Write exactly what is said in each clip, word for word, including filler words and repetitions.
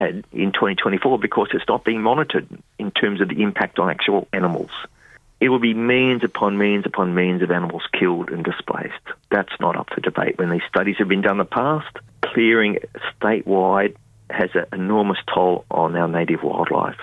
in twenty twenty-four because it's not being monitored in terms of the impact on actual animals. It will be millions upon millions upon millions of animals killed and displaced. That's not up for debate. When these studies have been done in the past, clearing statewide has an enormous toll on our native wildlife.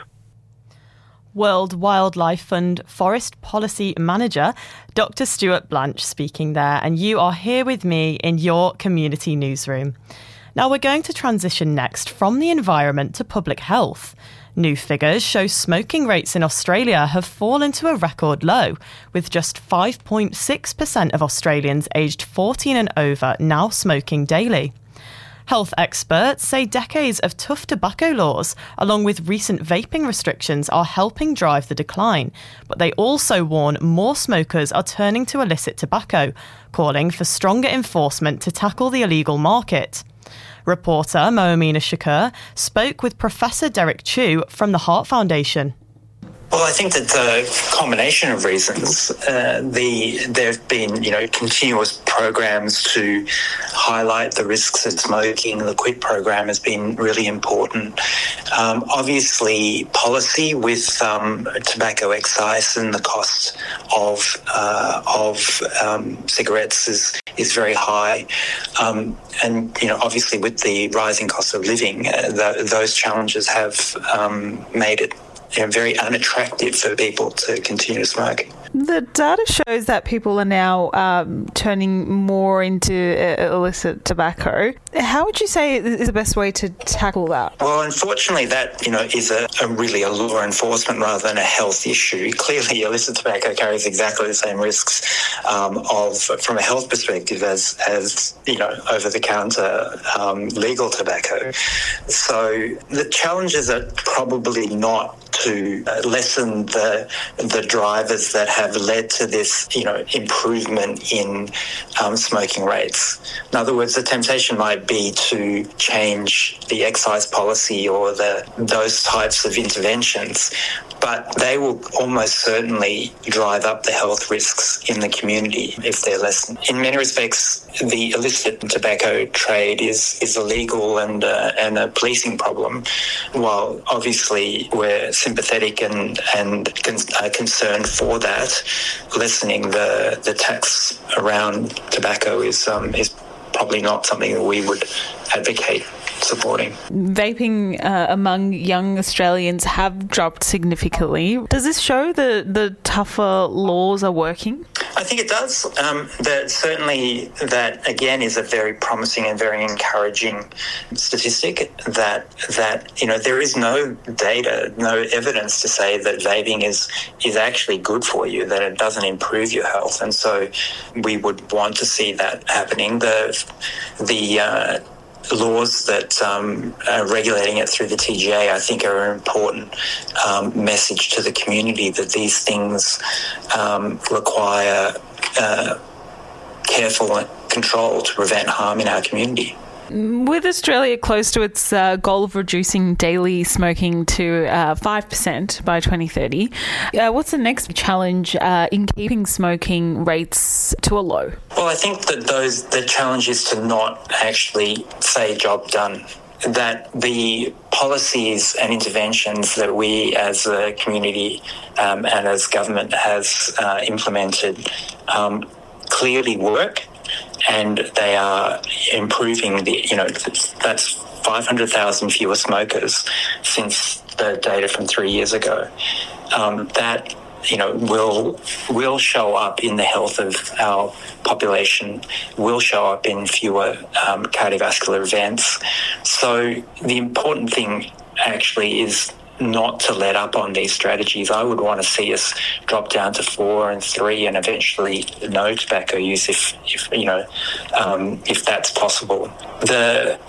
World Wildlife Fund Forest Policy Manager, Doctor Stuart Blanch speaking there, and you are here with me in your community newsroom. Now we're going to transition next from the environment to public health. New figures show smoking rates in Australia have fallen to a record low, with just five point six percent of Australians aged fourteen and over now smoking daily. Health experts say decades of tough tobacco laws, along with recent vaping restrictions, are helping drive the decline. But they also warn more smokers are turning to illicit tobacco, calling for stronger enforcement to tackle the illegal market. Reporter Moamina Shakur spoke with Professor Derek Chew from the Heart Foundation. Well, I think that the combination of reasons, uh, the there have been, you know, continuous programs to highlight the risks of smoking. The QUIT program has been really important. Um, obviously, policy with um, tobacco excise and the cost of uh, of um, cigarettes is is very high, um, and you know, obviously, with the rising cost of living, uh, the, those challenges have um, made it, you know, very unattractive for people to continue smoking. The data shows that people are now um, turning more into uh, illicit tobacco. How would you say is the best way to tackle that? Well, unfortunately, that, you know, is a, a really a law enforcement rather than a health issue. Clearly, illicit tobacco carries exactly the same risks um, of, from a health perspective, as as you know, over-the-counter um, legal tobacco. So the challenges are probably not to uh, lessen the the drivers that have led to this, you know, improvement in um, smoking rates. In other words, the temptation might be to change the excise policy or the those types of interventions, but they will almost certainly drive up the health risks in the community if they're lessened. In many respects, the illicit tobacco trade is, is illegal and uh, and a policing problem, while obviously we're sympathetic and, and con- uh, concerned for that. Lessening the, the tax around tobacco is um, is probably not something that we would advocate supporting. Vaping uh, among young Australians have dropped significantly. Does this show that the tougher laws are working? I think it does. Um, that certainly, that again is a very promising and very encouraging statistic. That that you know there is no data, no evidence to say that vaping is is actually good for you, that it doesn't improve your health, and so we would want to see that happening. The the uh, laws that um, are regulating it through the T G A, I think, are an important um, message to the community that these things um, require uh, careful control to prevent harm in our community. With Australia close to its uh, goal of reducing daily smoking to uh, five percent by twenty thirty, uh, what's the next challenge uh, in keeping smoking rates to a low? Well, I think that those the challenge is to not actually say job done. That the policies and interventions that we as a community um, and as government has uh, implemented um, clearly work. And they are improving the, you know, that's five hundred thousand fewer smokers since the data from three years ago. Um, that, you know, will will show up in the health of our population, will show up in fewer um, cardiovascular events. So the important thing actually is not to let up on these strategies. I would want to see us drop down to four and three and eventually no tobacco use if, if you know, um, if that's possible. The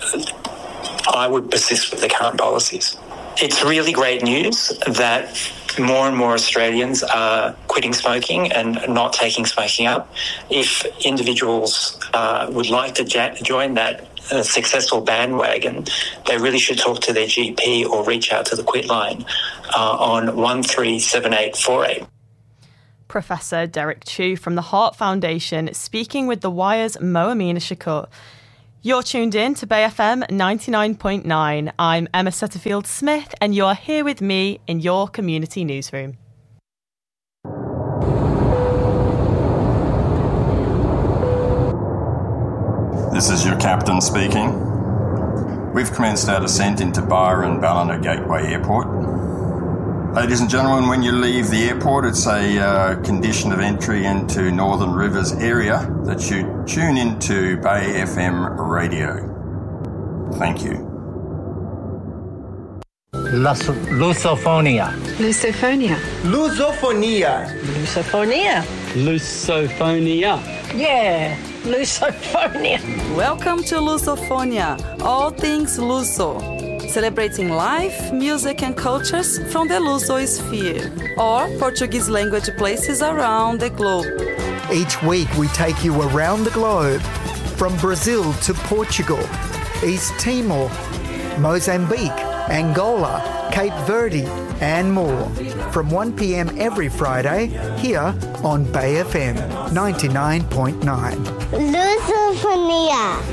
I would persist with the current policies. It's really great news that more and more Australians are quitting smoking and not taking smoking up. If individuals uh, would like to ja- join that a successful bandwagon, they really should talk to their G P or reach out to the QUIT line uh, on one three seven eight four eight. Professor Derek Chew from the Heart Foundation speaking with The Wire's Moamina Shakur. You're tuned in to Bay F M ninety-nine point nine. I'm Emma Setterfield-Smith and you're here with me in your community newsroom. This is your captain speaking. We've commenced our descent into Byron Ballina Gateway Airport. Ladies and gentlemen, when you leave the airport, it's a uh, condition of entry into Northern Rivers area that you tune into Bay F M radio. Thank you. Lus- Lusophonia. Lusophonia. Lusophonia. Lusophonia. Lusophonia. Yeah, Lusophonia. Welcome to Lusophonia, all things Luso, celebrating life, music and cultures from the Lusosphere, or Portuguese language places around the globe. Each week we take you around the globe, from Brazil to Portugal, East Timor, Mozambique, Angola, Cape Verde and more, from one p.m. every Friday here on Bay F M ninety-nine point nine. Lusophonia.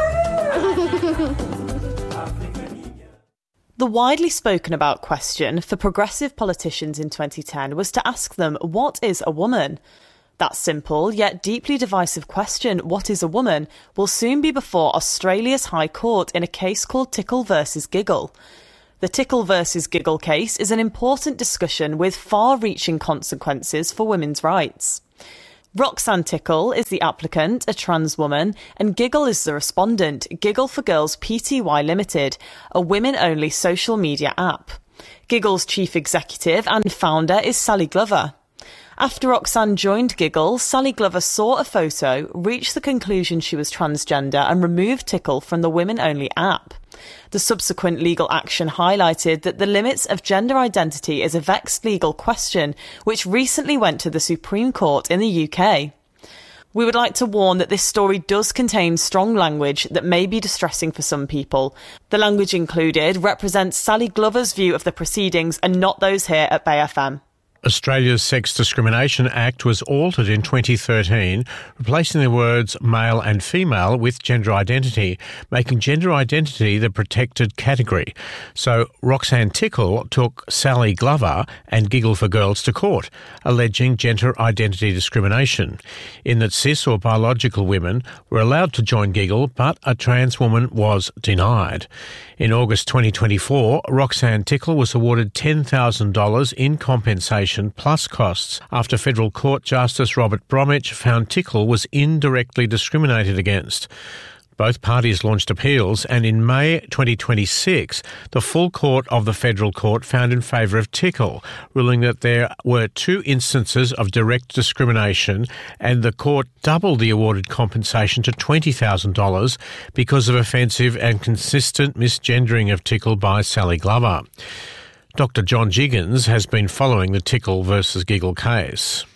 The widely spoken about question for progressive politicians in twenty ten was to ask them, what is a woman? That simple yet deeply divisive question, what is a woman, will soon be before Australia's High Court in a case called Tickle versus Giggle. The Tickle versus Giggle case is an important discussion with far-reaching consequences for women's rights. Roxanne Tickle is the applicant, a trans woman, and Giggle is the respondent, Giggle for Girls Pty Limited, a women-only social media app. Giggle's chief executive and founder is Sally Glover. After Roxanne joined Giggle, Sally Glover saw a photo, reached the conclusion she was transgender and removed Tickle from the women-only app. The subsequent legal action highlighted that the limits of gender identity is a vexed legal question, which recently went to the Supreme Court in the U K. We would like to warn that this story does contain strong language that may be distressing for some people. The language included represents Sally Glover's view of the proceedings and not those here at Bay F M. Australia's Sex Discrimination Act was altered in twenty thirteen, replacing the words male and female with gender identity, making gender identity the protected category. So Roxanne Tickle took Sally Glover and Giggle for Girls to court, alleging gender identity discrimination, in that cis or biological women were allowed to join Giggle, but a trans woman was denied. In August twenty twenty-four, Roxanne Tickle was awarded ten thousand dollars in compensation plus costs after Federal Court Justice Robert Bromwich found Tickle was indirectly discriminated against. Both parties launched appeals, and in May twenty twenty-six, the full court of the Federal Court found in favour of Tickle, ruling that there were two instances of direct discrimination, and the court doubled the awarded compensation to twenty thousand dollars because of offensive and consistent misgendering of Tickle by Sally Glover. Doctor John Jiggins has been following the Tickle versus Giggle case.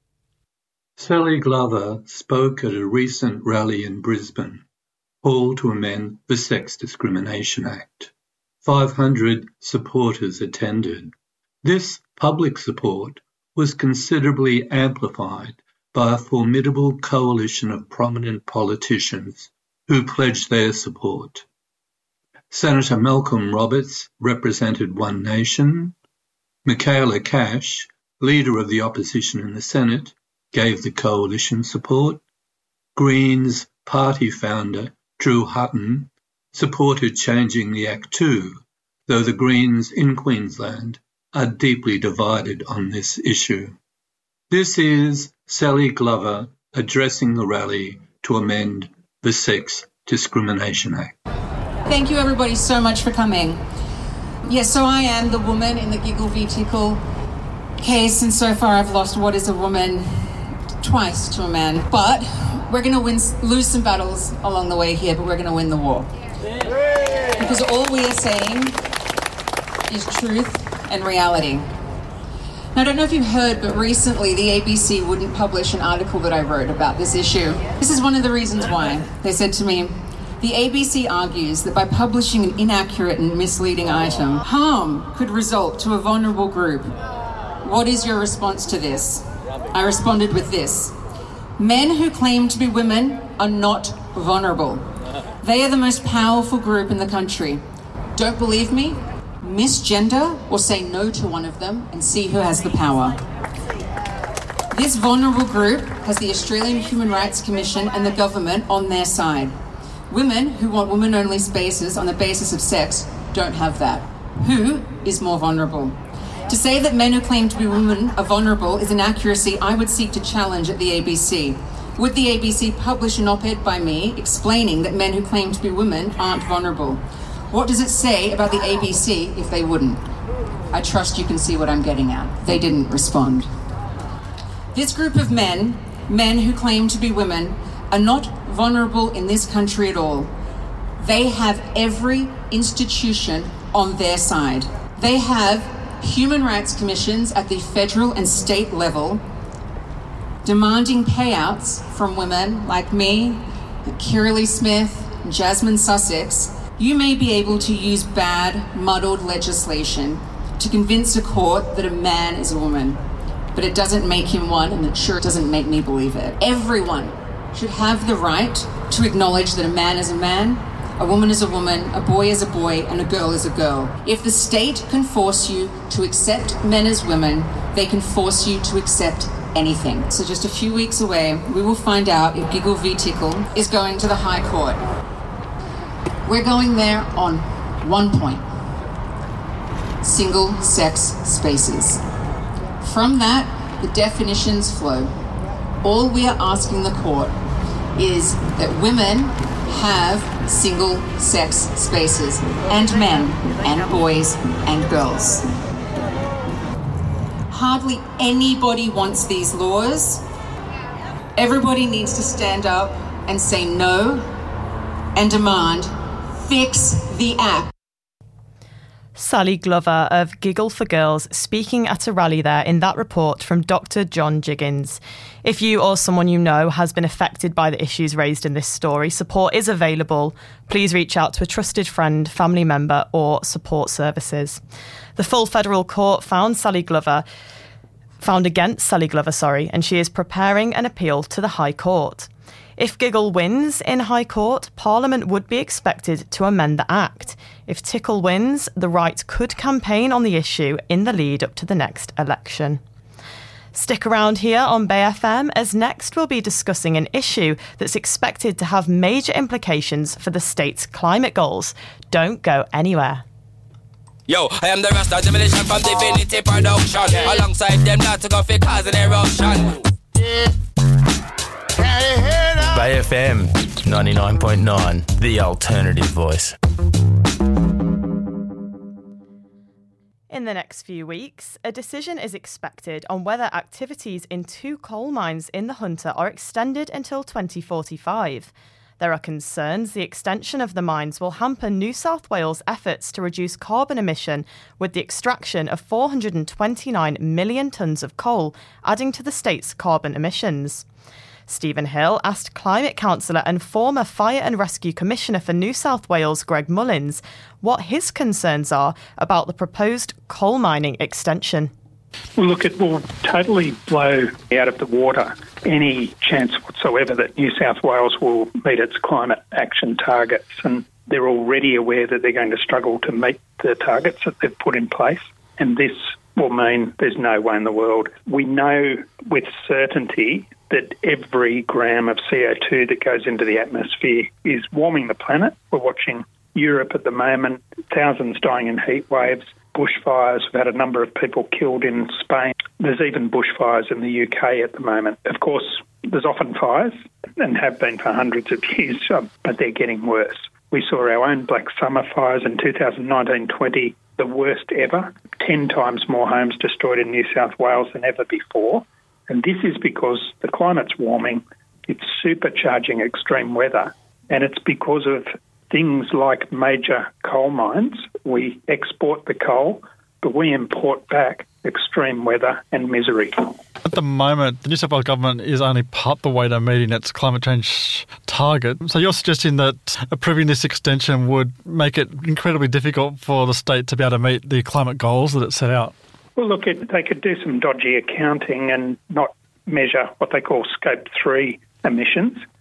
Sally Glover spoke at a recent rally in Brisbane, called to amend the Sex Discrimination Act. five hundred supporters attended. This public support was considerably amplified by a formidable coalition of prominent politicians who pledged their support. Senator Malcolm Roberts represented One Nation. Michaela Cash, leader of the opposition in the Senate, gave the coalition support. Greens party founder Drew Hutton supported changing the Act too, though the Greens in Queensland are deeply divided on this issue. This is Sally Glover addressing the rally to amend the Sex Discrimination Act. Thank you everybody so much for coming. Yes, so I am the woman in the Giggle v Tickle case, and so far I've lost what is a woman twice to a man. But we're going to win, lose some battles along the way here, but we're going to win the war. Because all we are saying is truth and reality. Now, I don't know if you've heard, but recently the A B C wouldn't publish an article that I wrote about this issue. This is one of the reasons why. They said to me, the A B C argues that by publishing an inaccurate and misleading item, harm could result to a vulnerable group. What is your response to this? I responded with this. Men who claim to be women are not vulnerable. They are the most powerful group in the country. Don't believe me? Misgender or say no to one of them and see who has the power. This vulnerable group has the Australian Human Rights Commission and the government on their side. Women who want women-only spaces on the basis of sex don't have that. Who is more vulnerable? To say that men who claim to be women are vulnerable is an accuracy I would seek to challenge at the A B C. Would the A B C publish an op-ed by me explaining that men who claim to be women aren't vulnerable? What does it say about the A B C if they wouldn't? I trust you can see what I'm getting at. They didn't respond. This group of men, men who claim to be women, are not vulnerable in this country at all. They have every institution on their side. They have human rights commissions at the federal and state level demanding payouts from women like me, Kirralie Smith, Jasmine Sussex. You may be able to use bad, muddled legislation to convince a court that a man is a woman, but it doesn't make him one, and it sure doesn't make me believe it. Everyone should have the right to acknowledge that a man is a man, a woman is a woman, a boy is a boy, and a girl is a girl. If the state can force you to accept men as women, they can force you to accept anything. So just a few weeks away, we will find out if Giggle v Tickle is going to the High Court. We're going there on one point. Single-sex spaces. From that, the definitions flow. All we are asking the court is that women have single-sex spaces, and men, and boys, and girls. Hardly anybody wants these laws. Everybody needs to stand up and say no and demand, fix the act. Sally Glover of Giggle for Girls speaking at a rally there in that report from Doctor John Jiggins. If you or someone you know has been affected by the issues raised in this story, support is available. Please reach out to a trusted friend, family member or support services. The full federal court found Sally Glover, found against Sally Glover, sorry, and she is preparing an appeal to the High Court. If Giggle wins in High Court, Parliament would be expected to amend the Act. If Tickle wins, the right could campaign on the issue in the lead up to the next election. Stick around here on Bay F M, as next we'll be discussing an issue that's expected to have major implications for the state's climate goals. Don't go anywhere. Yo, I am the Rasta Demolition from Divinity Production. Yeah. Alongside them, not to go for cause an eruption. Yeah. Bay F M ninety-nine point nine, the alternative voice. In the next few weeks, a decision is expected on whether activities in two coal mines in the Hunter are extended until twenty forty-five. There are concerns the extension of the mines will hamper New South Wales' efforts to reduce carbon emission with the extraction of four hundred twenty-nine million tonnes of coal, adding to the state's carbon emissions. Stephen Hill asked Climate Councillor and former Fire and Rescue Commissioner for New South Wales, Greg Mullins, what his concerns are about the proposed coal mining extension. Well, look, it will totally blow out of the water any chance whatsoever that New South Wales will meet its climate action targets, and they're already aware that they're going to struggle to meet the targets that they've put in place, and this will mean there's no way in the world. We know with certainty that every gram of C O two that goes into the atmosphere is warming the planet. We're watching Europe at the moment, thousands dying in heat waves, bushfires. We've had a number of people killed in Spain. There's even bushfires in the U K at the moment. Of course, there's often fires and have been for hundreds of years, but they're getting worse. We saw our own Black Summer fires in two thousand nineteen twenty, the worst ever, ten times more homes destroyed in New South Wales than ever before. And this is because the climate's warming, it's supercharging extreme weather, and it's because of things like major coal mines. We export the coal, but we import back extreme weather and misery. At the moment, the New South Wales government is only part the way to meeting its climate change target. So you're suggesting that approving this extension would make it incredibly difficult for the state to be able to meet the climate goals that it set out? Well, look, it, they could do some dodgy accounting and not measure what they call Scope three emissions.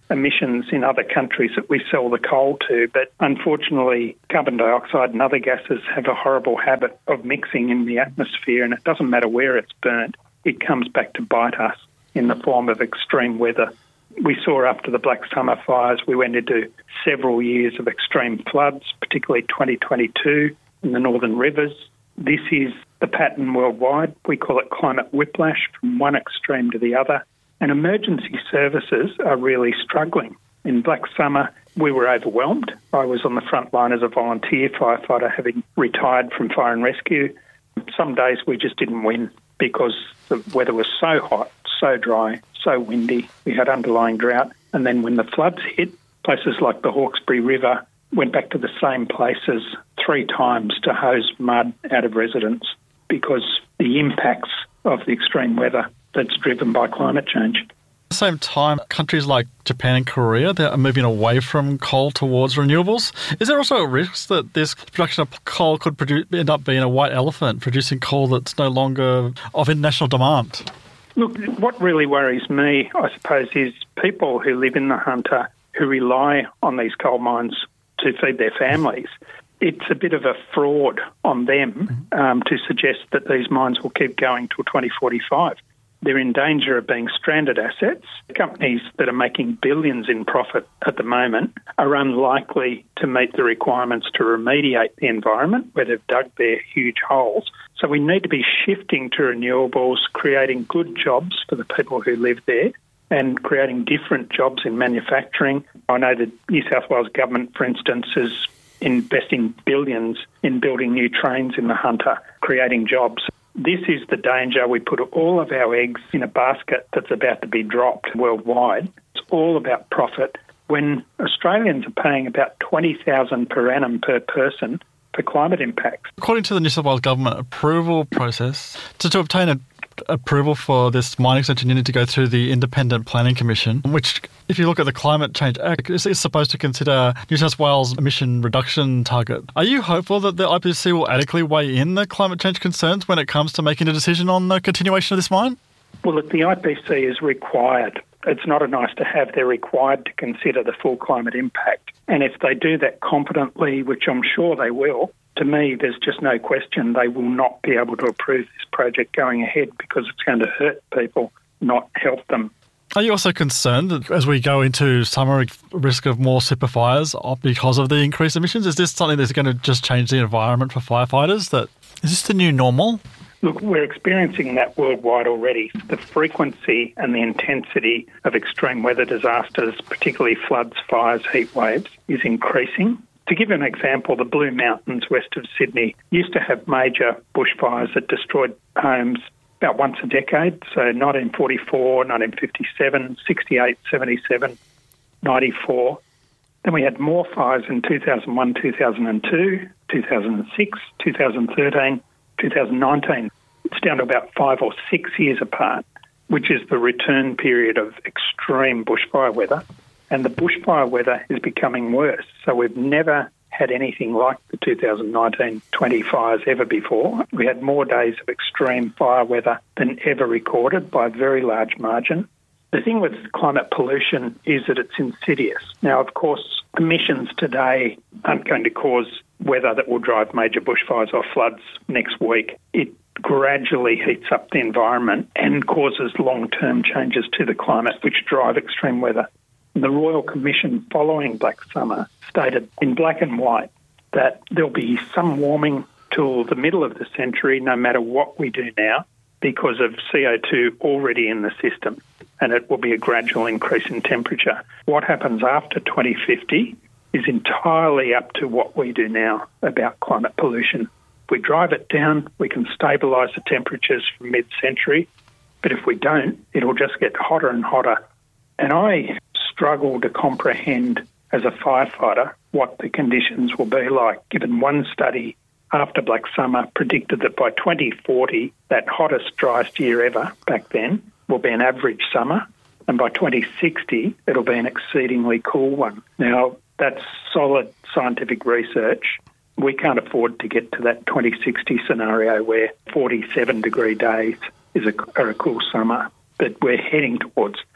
emissions in other countries that we sell the coal to, but unfortunately carbon dioxide and other gases have a horrible habit of mixing in the atmosphere, and it doesn't matter where it's burnt, it comes back to bite us in the form of extreme weather. We saw after the Black Summer fires, we went into several years of extreme floods, particularly twenty twenty-two in the northern rivers. This is the pattern worldwide. We call it climate whiplash from one extreme to the other. And emergency services are really struggling. In Black Summer, we were overwhelmed. I was on the front line as a volunteer firefighter, having retired from fire and rescue. Some days we just didn't win because the weather was so hot, so dry, so windy. We had underlying drought. And then when the floods hit, places like the Hawkesbury River went back to the same places three times to hose mud out of residents because the impacts of the extreme weather that's driven by climate change. At the same time, countries like Japan and Korea, they are moving away from coal towards renewables. Is there also a risk that this production of coal could produce, end up being a white elephant, producing coal that's no longer of international demand? Look, what really worries me, I suppose, is people who live in the Hunter who rely on these coal mines to feed their families. It's a bit of a fraud on them um, to suggest that these mines will keep going till twenty forty-five. They're in danger of being stranded assets. Companies that are making billions in profit at the moment are unlikely to meet the requirements to remediate the environment where they've dug their huge holes. So we need to be shifting to renewables, creating good jobs for the people who live there and creating different jobs in manufacturing. I know the New South Wales government, for instance, is investing billions in building new trains in the Hunter, creating jobs. This is the danger. We put all of our eggs in a basket that's about to be dropped worldwide. It's all about profit. When Australians are paying about twenty thousand dollars per annum per person for climate impacts. According to the New South Wales government approval process, to, to obtain a approval for this mine extension, you need to go through the Independent Planning Commission, which, if you look at the Climate Change Act, is supposed to consider New South Wales emission reduction target. Are you hopeful that the I P C C will adequately weigh in the climate change concerns when it comes to making a decision on the continuation of this mine? Well, look, the I P C C is required. It's not a nice to have. They're required to consider the full climate impact. And if they do that competently, which I'm sure they will, to me, there's just no question they will not be able to approve this project going ahead because it's going to hurt people, not help them. Are you also concerned that as we go into summer, risk of more super fires because of the increased emissions? Is this something that's going to just change the environment for firefighters? That is this the new normal? Look, we're experiencing that worldwide already. The frequency and the intensity of extreme weather disasters, particularly floods, fires, heat waves, is increasing. To give you an example, the Blue Mountains west of Sydney used to have major bushfires that destroyed homes about once a decade. So nineteen forty-four, nineteen fifty-seven, sixty-eight, seventy-seven, ninety-four. Then we had more fires in two thousand one, two thousand two, two thousand six, two thousand thirteen, two thousand nineteen. It's down to about five or six years apart, which is the return period of extreme bushfire weather. And the bushfire weather is becoming worse. So we've never had anything like the two thousand nineteen twenty fires ever before. We had more days of extreme fire weather than ever recorded by a very large margin. The thing with climate pollution is that it's insidious. Now, of course, emissions today aren't going to cause weather that will drive major bushfires or floods next week. It gradually heats up the environment and causes long-term changes to the climate, which drive extreme weather. The Royal Commission following Black Summer stated in black and white that there'll be some warming till the middle of the century, no matter what we do now, because of C O two already in the system, and it will be a gradual increase in temperature. What happens after twenty fifty is entirely up to what we do now about climate pollution. If we drive it down, we can stabilise the temperatures from mid-century, but if we don't, it'll just get hotter and hotter. And I struggle to comprehend as a firefighter what the conditions will be like, given one study after Black Summer predicted that by twenty forty, that hottest, driest year ever back then will be an average summer, and by twenty sixty, it'll be an exceedingly cool one. Now, that's solid scientific research. We can't afford to get to that twenty sixty scenario where forty-seven degree days is a, are a cool summer, but we're heading towards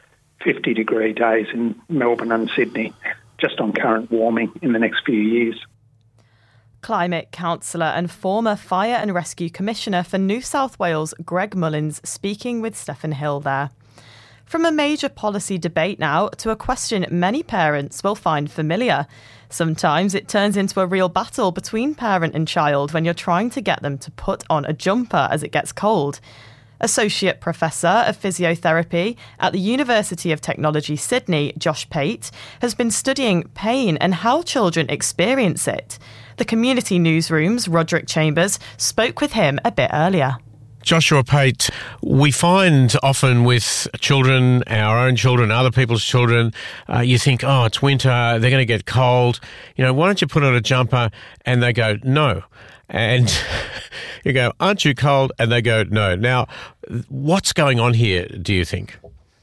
fifty degree days in Melbourne and Sydney just on current warming in the next few years. Climate counsellor and former Fire and Rescue Commissioner for New South Wales, Greg Mullins, speaking with Stephen Hill there. From a major policy debate now to a question many parents will find familiar. Sometimes it turns into a real battle between parent and child when you're trying to get them to put on a jumper as it gets cold. Associate Professor of Physiotherapy at the University of Technology, Sydney, Josh Pate, has been studying pain and how children experience it. The Community Newsroom's Roderick Chambers spoke with him a bit earlier. Joshua Pate, we find often with children, our own children, other people's children, uh, you think, oh, it's winter, they're going to get cold. You know, why don't you put on a jumper? And they go, no. And you go, aren't you cold? And they go, no. Now, what's going on here, do you think?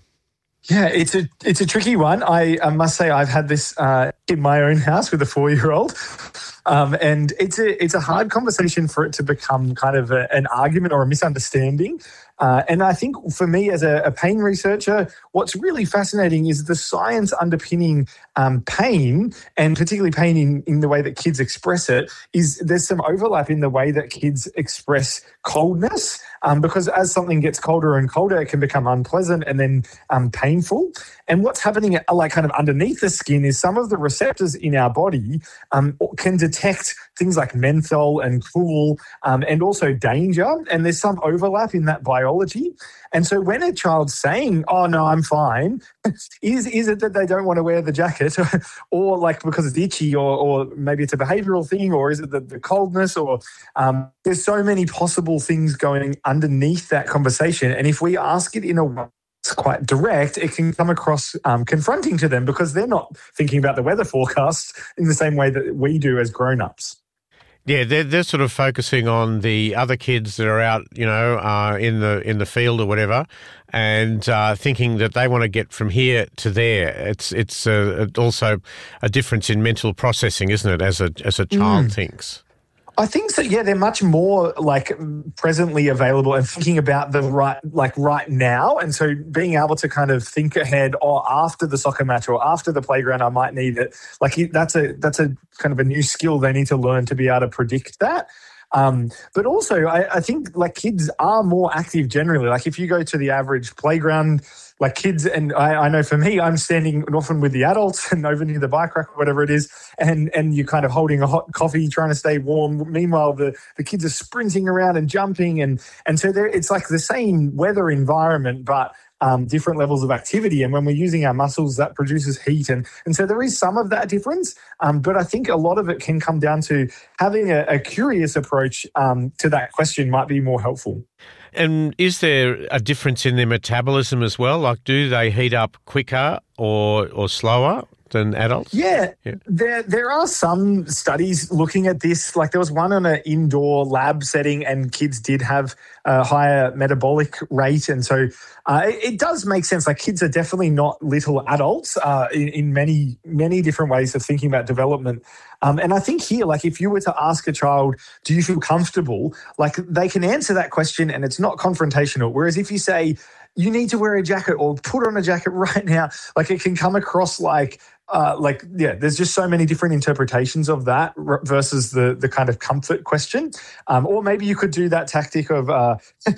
Yeah, it's a it's a tricky one. I, I must say I've had this uh, in my own house with a four-year-old. Um, and it's a it's a hard conversation for it to become kind of a, an argument or a misunderstanding. Uh, and I think for me as a, a pain researcher, what's really fascinating is the science underpinning um, pain, and particularly pain in, in the way that kids express it, is there's some overlap in the way that kids express coldness. Um, because as something gets colder and colder, it can become unpleasant and then um, painful. And what's happening like kind of underneath the skin is some of the receptors in our body um, can detect things like menthol and cool um, and also danger. And there's some overlap in that biology. And so when a child's saying, oh, no, I'm fine, is is it that they don't want to wear the jacket or like because it's itchy or, or maybe it's a behavioural thing, or is it the, the coldness, or um, there's so many possible things going underneath that conversation. And if we ask it in a way that's quite direct, it can come across um, confronting to them because they're not thinking about the weather forecasts in the same way that we do as grown-ups. Yeah, they're they're sort of focusing on the other kids that are out, you know, uh, in the in the field or whatever, and uh, thinking that they want to get from here to there. It's it's uh, also a difference in mental processing, isn't it? As a as a child mm. thinks. I think so. Yeah, they're much more like presently available and thinking about the right, like right now. And so being able to kind of think ahead, or after the soccer match or after the playground, I might need it. Like that's a that's a kind of a new skill they need to learn to be able to predict that. Um, but also, I, I think like kids are more active generally. Like if you go to the average playground, like kids, and I, I know for me, I'm standing often with the adults and over near the bike rack or whatever it is, and and you're kind of holding a hot coffee, trying to stay warm. Meanwhile, the, the kids are sprinting around and jumping, and and so there it's like the same weather environment, but um, different levels of activity. And when we're using our muscles, that produces heat, and and so there is some of that difference. Um, but I think a lot of it can come down to having a, a curious approach um, to that question might be more helpful. And is there a difference in their metabolism as well? Like, do they heat up quicker or or slower than adults? Yeah, yeah. There there are some studies looking at this. Like there was one on an indoor lab setting, and kids did have a higher metabolic rate. And so uh, it, it does make sense. Like kids are definitely not little adults uh, in, in many, many different ways of thinking about development. Um, and I think here, like if you were to ask a child, do you feel comfortable? Like they can answer that question and it's not confrontational. Whereas if you say, you need to wear a jacket or put on a jacket right now, like it can come across like, Uh, like, yeah, there's just so many different interpretations of that versus the the kind of comfort question. Um, or maybe you could do that tactic of, uh,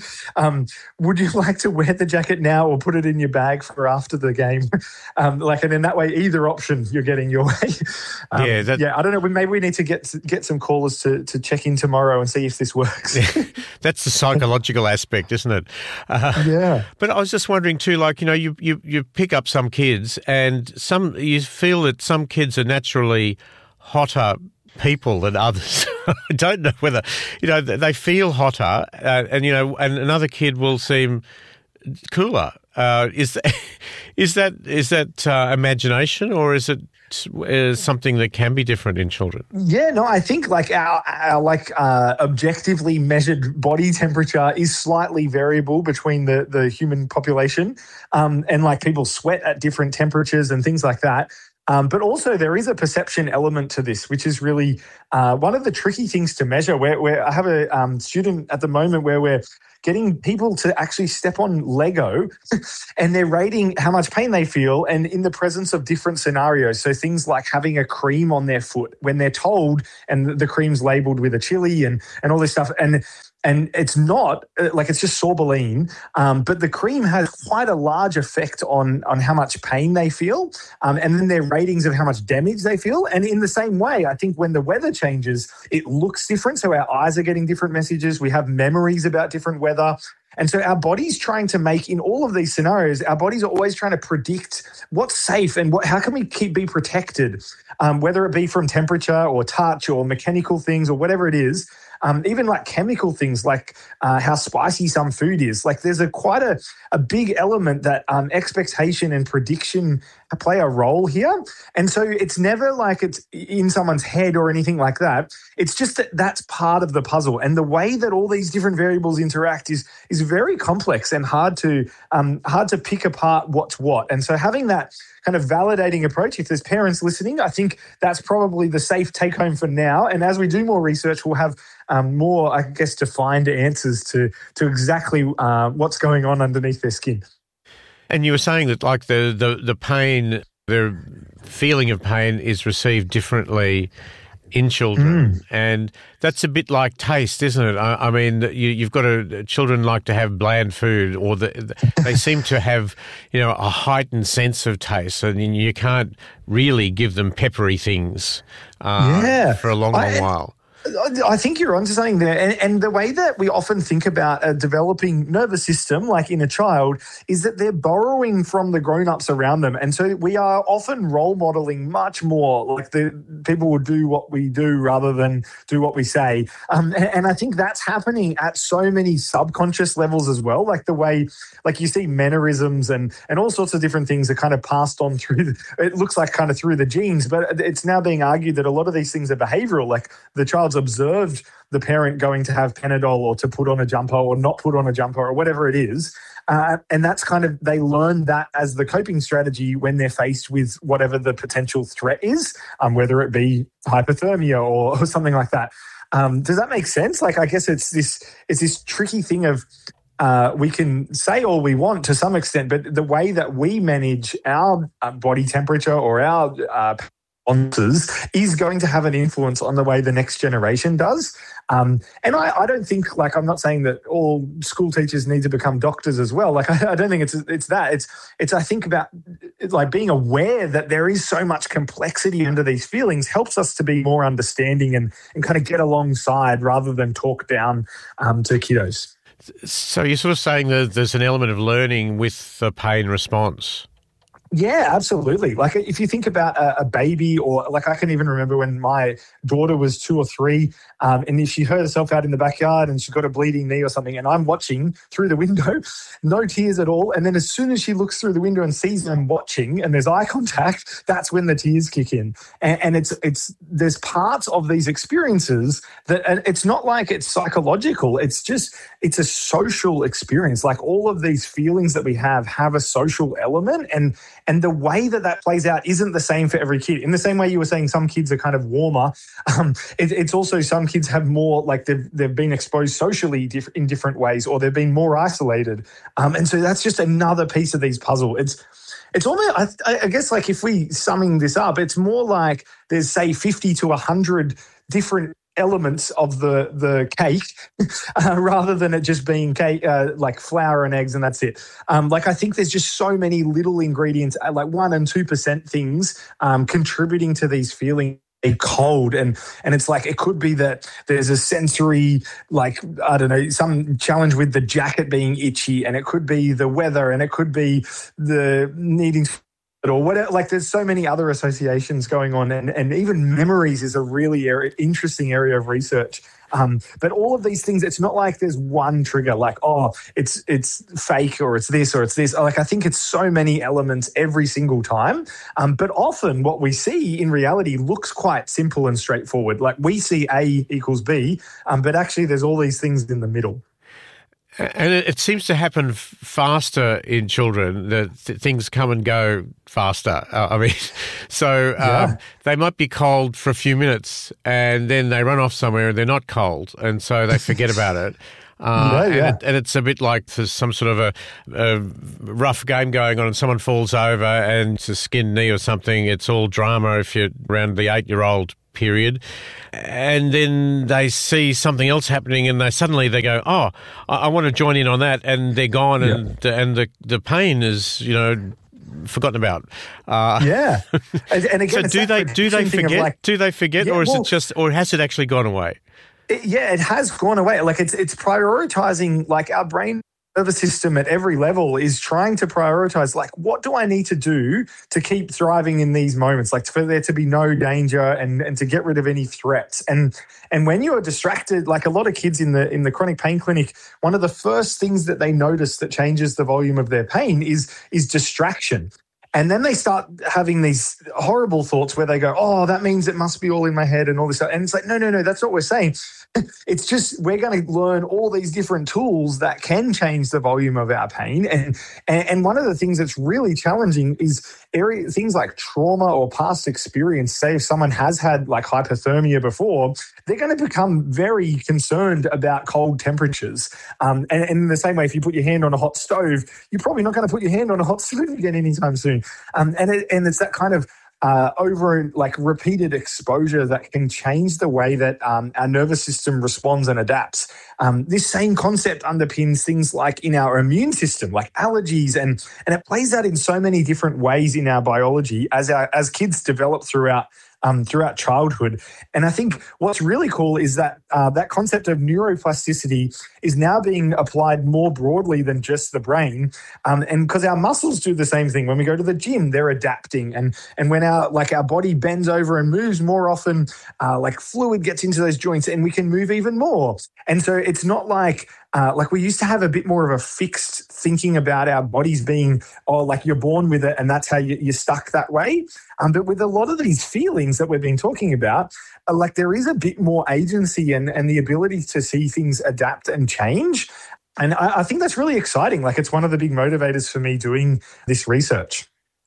um, would you like to wear the jacket now or put it in your bag for after the game? um, like, and in that way, either option you're getting your way. um, yeah, that, yeah. I don't know. Maybe we need to get get some callers to to check in tomorrow and see if this works. That's the psychological aspect, isn't it? Uh, yeah. But I was just wondering too, like, you know, you you you pick up some kids and some you feel that some kids are naturally hotter people than others. I don't know whether, you know, they feel hotter uh, and, you know, and another kid will seem cooler. Uh, is, that, is that is that uh, imagination, or is it is something that can be different in children? Yeah, no, I think like our, our like uh, objectively measured body temperature is slightly variable between the, the human population, um, and like people sweat at different temperatures and things like that. Um, but also there is a perception element to this, which is really uh, one of the tricky things to measure. Where, where I have a um, student at the moment where we're getting people to actually step on Lego and they're rating how much pain they feel and in the presence of different scenarios. So things like having a cream on their foot when they're told, and the cream's labelled with a chili and, and all this stuff. And And it's not, like it's just sorboline, um, but the cream has quite a large effect on, on how much pain they feel, um, and then their ratings of how much damage they feel. And in the same way, I think when the weather changes, it looks different. So our eyes are getting different messages. We have memories about different weather. And so our body's trying to make, in all of these scenarios, our bodies are always trying to predict what's safe and what, how can we keep be protected, um, whether it be from temperature or touch or mechanical things or whatever it is. Um, even like chemical things like uh, how spicy some food is. Like there's a quite a, a big element that um, expectation and prediction play a role here. And so it's never like it's in someone's head or anything like that. It's just that that's part of the puzzle. And the way that all these different variables interact is is very complex and hard to um, hard to pick apart what's what. And so having that kind of validating approach, if there's parents listening, I think that's probably the safe take home for now. And as we do more research, we'll have um, more, I guess, defined answers to to exactly uh, what's going on underneath their skin. And you were saying that like the, the, the pain, the feeling of pain is received differently in children. Mm. And that's a bit like taste, isn't it? I, I mean, you, you've got to, children like to have bland food, or the, they seem to have, you know, a heightened sense of taste. And you can't really give them peppery things uh, yeah. for a long, long I, while. I think you're onto something there. And, and the way that we often think about a developing nervous system, like in a child, is that they're borrowing from the grown-ups around them. And so we are often role modeling much more, like the people will do what we do rather than do what we say. Um, and, and I think that's happening at so many subconscious levels as well, like the way, like you see mannerisms and, and all sorts of different things are kind of passed on through, the, it looks like kind of through the genes, but it's now being argued that a lot of these things are behavioral, like the child observed the parent going to have Panadol or to put on a jumper or not put on a jumper or whatever it is. Uh, and that's kind of, they learn that as the coping strategy when they're faced with whatever the potential threat is, um, whether it be hypothermia or, or something like that. Um, does that make sense? Like, I guess it's this, it's this tricky thing of, Uh, we can say all we want to some extent, but the way that we manage our uh, body temperature or our uh, responses is going to have an influence on the way the next generation does. Um, and I, I don't think, like, I'm not saying that all school teachers need to become doctors as well. Like, I, I don't think it's it's that. It's, it's I think about, like, being aware that there is so much complexity under these feelings helps us to be more understanding and, and kind of get alongside rather than talk down um, to kiddos. So you're sort of saying that there's an element of learning with the pain response. Yeah, absolutely. Like if you think about a, a baby, or like I can even remember when my daughter was two or three um, and she hurt herself out in the backyard and she got a bleeding knee or something, and I'm watching through the window, no tears at all. And then as soon as she looks through the window and sees them watching and there's eye contact, that's when the tears kick in. And, and it's it's there's parts of these experiences that, and it's not like it's psychological. It's just, it's a social experience. Like all of these feelings that we have have a social element, and And the way that that plays out isn't the same for every kid. In the same way you were saying some kids are kind of warmer, um, it, it's also some kids have more, like they've, they've been exposed socially diff- in different ways, or they've been more isolated. Um, and so that's just another piece of these puzzle. It's It's almost, I, I guess, like if we summing this up, it's more like there's, say, fifty to one hundred different elements of the the cake uh, rather than it just being cake, uh, like flour and eggs and that's it. Um, like I think there's just so many little ingredients, uh, like one and two percent things um, contributing to these feelings. Cold and and it's like it could be that there's a sensory, like I don't know, some challenge with the jacket being itchy, and it could be the weather, and it could be the needing or whatever. Like there's so many other associations going on, and and even memories is a really area, interesting area of research. Um, but all of these things, it's not like there's one trigger, like, oh, it's it's fake or it's this or it's this. Like I think it's so many elements every single time. Um, but often what we see in reality looks quite simple and straightforward. Like we see A equals B, um, but actually there's all these things in the middle. And it, it seems to happen f- faster in children. That th- things come and go faster. Uh, I mean, so um, Yeah. they might be cold for a few minutes and then they run off somewhere and they're not cold, and so they forget about it. Uh, Yeah, yeah. And, it, and it's a bit like there's some sort of a, a rough game going on and someone falls over and it's a skinned knee or something. It's all drama if you're around the eight-year-old period. And then they see something else happening and they suddenly they go, oh, I, I want to join in on that, and they're gone, Yeah. and and the, the pain is, you know, forgotten about. Uh, Yeah. And, and again, so it's do that they do they protection thing of forget? like- do they forget, Yeah, or is well- it just, or has it actually gone away? It- yeah, it has gone away. Like it's it's prioritizing, like our brain nervous system at every level is trying to prioritize, like, what do I need to do to keep thriving in these moments, like for there to be no danger and, and to get rid of any threats. And and when you are distracted, like a lot of kids in the in the chronic pain clinic, one of the first things that they notice that changes the volume of their pain is is distraction. And then they start having these horrible thoughts where they go, oh, that means it must be all in my head and all this stuff. And it's like, no, no, no, that's not what we're saying. It's just we're going to learn all these different tools that can change the volume of our pain. And, and, and one of the things that's really challenging is area, things like trauma or past experience. Say if someone has had like hypothermia before, they're going to become very concerned about cold temperatures. Um, and, and in the same way, if you put your hand on a hot stove, you're probably not going to put your hand on a hot stove again anytime soon. Um, and, it, and it's that kind of Uh, over like repeated exposure that can change the way that um, our nervous system responds and adapts. Um, this same concept underpins things like in our immune system, like allergies, and and it plays out in so many different ways in our biology as our as kids develop throughout um, throughout childhood. And I think what's really cool is that uh, that concept of neuroplasticity is now being applied more broadly than just the brain. Um, and because our muscles do the same thing. When we go to the gym, they're adapting. And and when our like our body bends over and moves more often, uh, like fluid gets into those joints and we can move even more. And so it's not like Uh, like we used to have a bit more of a fixed thinking about our bodies being, oh, like you're born with it and that's how you, you're stuck that way. Um, but with a lot of these feelings that we've been talking about, uh, like there is a bit more agency and, and the ability to see things adapt and change. And I, I think that's really exciting. Like it's one of the big motivators for me doing this research.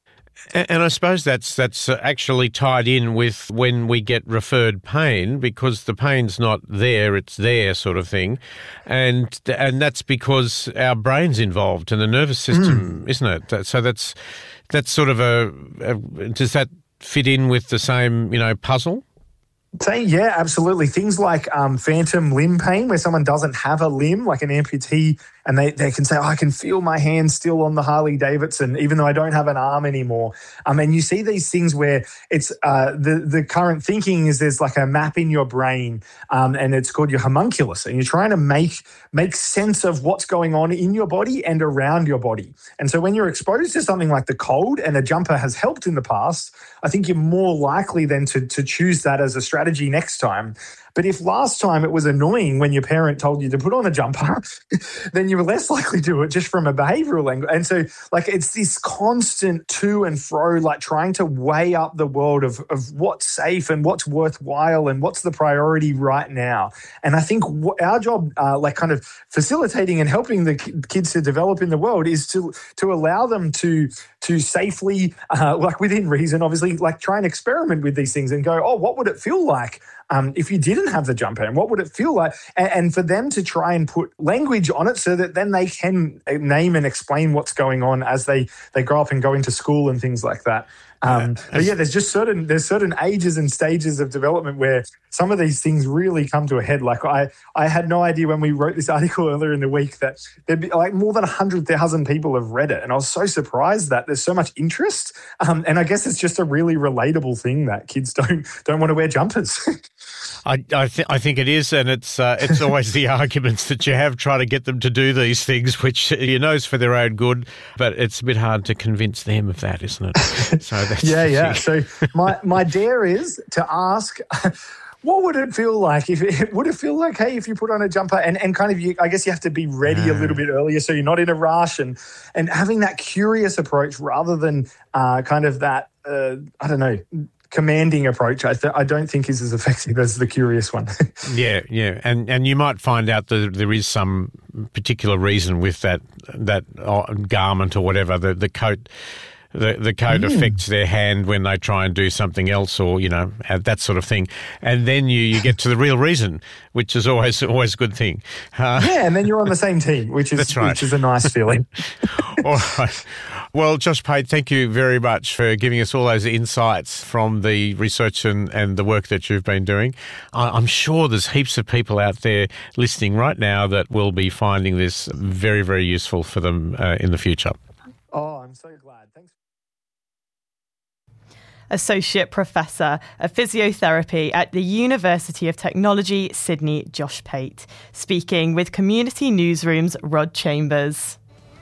And I suppose that's that's actually tied in with when we get referred pain, because the pain's not there, it's there sort of thing. And and that's because our brain's involved and the nervous system, mm. isn't it? That, so that's that's sort of a, a – does that fit in with the same, you know, puzzle? Say, yeah, absolutely. Things like um, phantom limb pain, where someone doesn't have a limb, like an amputee, and they, they can say, oh, I can feel my hand still on the Harley Davidson, even though I don't have an arm anymore. Um, and you see these things where it's uh, the, the current thinking is there's like a map in your brain, um, and it's called your homunculus, and you're trying to make make sense of what's going on in your body and around your body. And so when you're exposed to something like the cold and a jumper has helped in the past, I think you're more likely then to, to choose that as a strategy next time. But if last time it was annoying when your parent told you to put on a jumper, then you were less likely to do it just from a behavioral angle. And so like it's this constant to and fro, like trying to weigh up the world of, of what's safe and what's worthwhile and what's the priority right now. And I think our job, uh, like kind of facilitating and helping the kids to develop in the world is to to allow them to to safely, uh, like within reason, obviously, like try and experiment with these things and go, oh, what would it feel like Um, if you didn't have the jumper, and what would it feel like? And, and for them to try and put language on it so that then they can name and explain what's going on as they, they grow up and go into school and things like that. Um, but yeah, there's just certain there's certain ages and stages of development where some of these things really come to a head. Like I, I had no idea when we wrote this article earlier in the week that there'd be like more than one hundred thousand people have read it. And I was so surprised that there's so much interest. Um, and I guess it's just a really relatable thing that kids don't don't want to wear jumpers. I I, th- I think it is, and it's uh, it's always the arguments that you have trying to get them to do these things, which you know is for their own good, but it's a bit hard to convince them of that, isn't it? So that's yeah, yeah. So my my dare is to ask, what would it feel like if it would it feel like, hey, if you put on a jumper and, and kind of you, I guess you have to be ready yeah. a little bit earlier so you're not in a rush and and having that curious approach rather than uh, kind of that uh, I don't know. commanding approach, I, th- I don't think is as effective as the curious one. yeah, yeah. And and you might find out that there is some particular reason with that that uh, garment or whatever, the, the coat. The, the coat mm. affects their hand when they try and do something else, or, you know, that sort of thing. And then you, you get to the real reason, which is always always a good thing. Uh, yeah, and then you're on the same team, which is, that's right. which is a nice feeling. All right. Well, Josh Pate, thank you very much for giving us all those insights from the research and, and the work that you've been doing. I, I'm sure there's heaps of people out there listening right now that will be finding this very, very useful for them uh, in the future. Oh, I'm so glad. Thanks. Associate Professor of Physiotherapy at the University of Technology, Sydney, Josh Pate, speaking with Community Newsroom's Rod Chambers.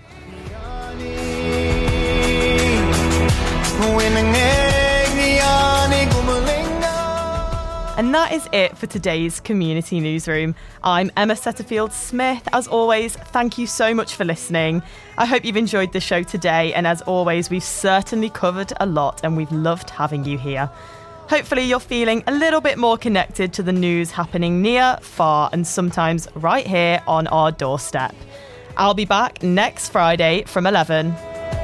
And that is it for today's Community Newsroom. I'm Emma Setterfield-Smith. As always, thank you so much for listening. I hope you've enjoyed the show today, and as always, we've certainly covered a lot and we've loved having you here. Hopefully you're feeling a little bit more connected to the news happening near, far, and sometimes right here on our doorstep. I'll be back next Friday from eleven.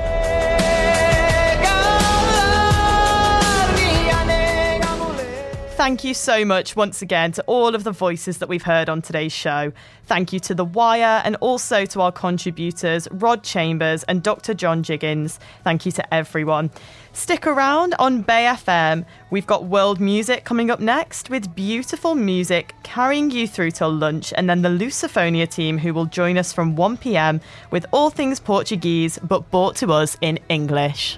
Thank you so much once again to all of the voices that we've heard on today's show. Thank you to The Wire and also to our contributors, Rod Chambers and Doctor John Jiggins. Thank you to everyone. Stick around on Bay F M. We've got world music coming up next with beautiful music carrying you through till lunch, and then the Lusophonia team who will join us from one p.m. with all things Portuguese but brought to us in English.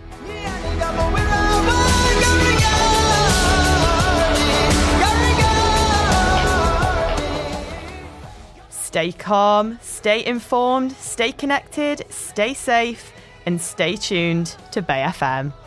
Stay calm, stay informed, stay connected, stay safe, and stay tuned to Bay F M.